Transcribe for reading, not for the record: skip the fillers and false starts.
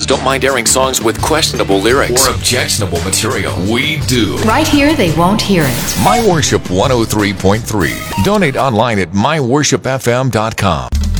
don't mind airing songs with questionable lyrics or objectionable material. We do. Right here, they won't hear it. My Worship 103.3. Donate online at myworshipfm.com.